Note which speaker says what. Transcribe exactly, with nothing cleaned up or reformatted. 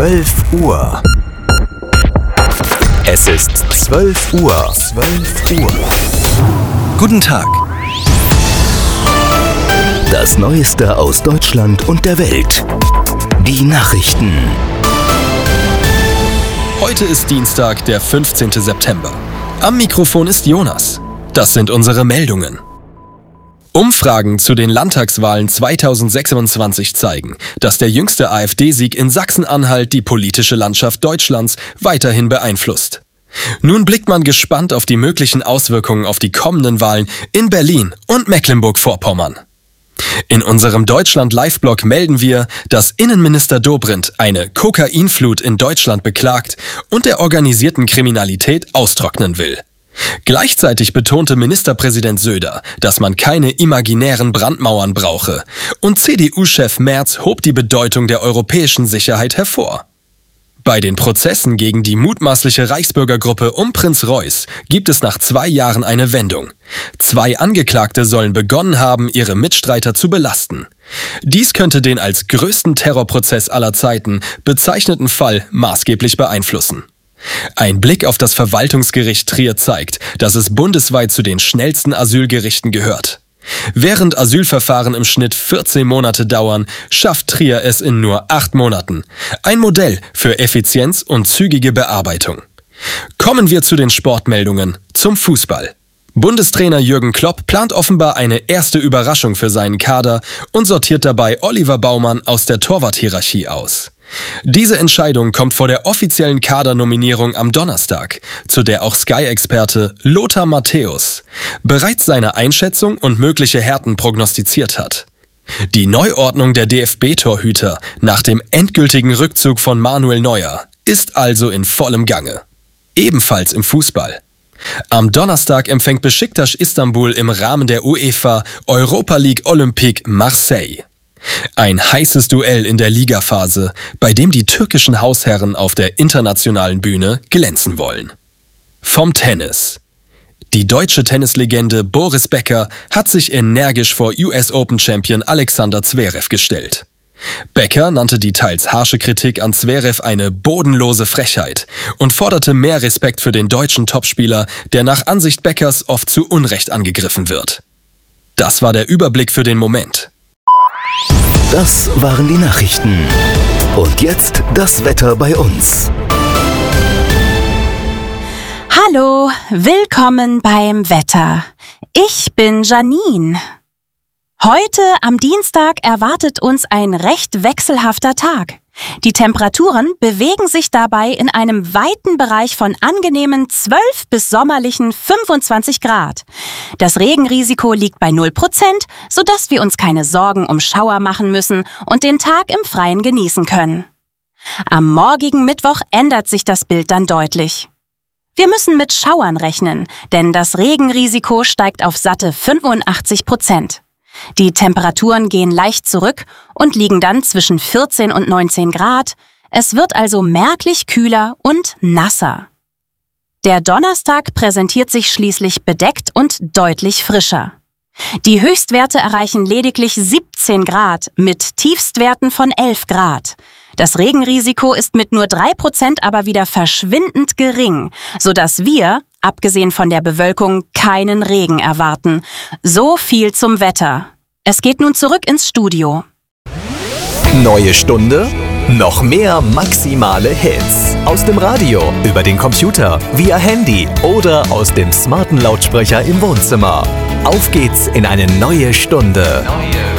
Speaker 1: zwölf Uhr. Es ist zwölf Uhr. zwölf Uhr. Guten Tag. Das Neueste aus Deutschland und der Welt. Die Nachrichten.
Speaker 2: Heute ist Dienstag, der fünfzehnten September. Am Mikrofon ist Jonas. Das sind unsere Meldungen. Umfragen zu den Landtagswahlen zweitausendsechsundzwanzig zeigen, dass der jüngste AfD-Sieg in Sachsen-Anhalt die politische Landschaft Deutschlands weiterhin beeinflusst. Nun blickt man gespannt auf die möglichen Auswirkungen auf die kommenden Wahlen in Berlin und Mecklenburg-Vorpommern. In unserem Deutschland-Live-Blog melden wir, dass Innenminister Dobrindt eine Kokainflut in Deutschland beklagt und der organisierten Kriminalität austrocknen will. Gleichzeitig betonte Ministerpräsident Söder, dass man keine imaginären Brandmauern brauche, und C D U-Chef Merz hob die Bedeutung der europäischen Sicherheit hervor. Bei den Prozessen gegen die mutmaßliche Reichsbürgergruppe um Prinz Reuß gibt es nach zwei Jahren eine Wendung. Zwei Angeklagte sollen begonnen haben, ihre Mitstreiter zu belasten. Dies könnte den als größten Terrorprozess aller Zeiten bezeichneten Fall maßgeblich beeinflussen. Ein Blick auf das Verwaltungsgericht Trier zeigt, dass es bundesweit zu den schnellsten Asylgerichten gehört. Während Asylverfahren im Schnitt vierzehn Monate dauern, schafft Trier es in nur acht Monaten. Ein Modell für Effizienz und zügige Bearbeitung. Kommen wir zu den Sportmeldungen, zum Fußball. Bundestrainer Jürgen Klopp plant offenbar eine erste Überraschung für seinen Kader und sortiert dabei Oliver Baumann aus der Torwarthierarchie aus. Diese Entscheidung kommt vor der offiziellen Kadernominierung am Donnerstag, zu der auch Sky-Experte Lothar Matthäus bereits seine Einschätzung und mögliche Härten prognostiziert hat. Die Neuordnung der D F B-Torhüter nach dem endgültigen Rückzug von Manuel Neuer ist also in vollem Gange. Ebenfalls im Fußball. Am Donnerstag empfängt Beşiktaş Istanbul im Rahmen der UEFA Europa League Olympique Marseille. Ein heißes Duell in der Ligaphase, bei dem die türkischen Hausherren auf der internationalen Bühne glänzen wollen. Vom Tennis. Die deutsche Tennislegende Boris Becker hat sich energisch vor U S Open-Champion Alexander Zverev gestellt. Becker nannte die teils harsche Kritik an Zverev eine bodenlose Frechheit und forderte mehr Respekt für den deutschen Topspieler, der nach Ansicht Beckers oft zu Unrecht angegriffen wird. Das war der Überblick für den Moment.
Speaker 1: Das waren die Nachrichten. Und jetzt das Wetter bei uns.
Speaker 3: Hallo, willkommen beim Wetter. Ich bin Janine. Heute am Dienstag erwartet uns ein recht wechselhafter Tag. Die Temperaturen bewegen sich dabei in einem weiten Bereich von angenehmen zwölf bis sommerlichen fünfundzwanzig Grad. Das Regenrisiko liegt bei null Prozent, sodass wir uns keine Sorgen um Schauer machen müssen und den Tag im Freien genießen können. Am morgigen Mittwoch ändert sich das Bild dann deutlich. Wir müssen mit Schauern rechnen, denn das Regenrisiko steigt auf satte fünfundachtzig Prozent. Die Temperaturen gehen leicht zurück und liegen dann zwischen vierzehn und neunzehn Grad. Es wird also merklich kühler und nasser. Der Donnerstag präsentiert sich schließlich bedeckt und deutlich frischer. Die Höchstwerte erreichen lediglich siebzehn Grad mit Tiefstwerten von elf Grad. Das Regenrisiko ist mit nur drei Prozent aber wieder verschwindend gering, sodass wir, abgesehen von der Bewölkung, keinen Regen erwarten. So viel zum Wetter. Es geht nun zurück ins Studio.
Speaker 1: Neue Stunde, noch mehr maximale Hits. Aus dem Radio, über den Computer, via Handy oder aus dem smarten Lautsprecher im Wohnzimmer. Auf geht's in eine neue Stunde. Neue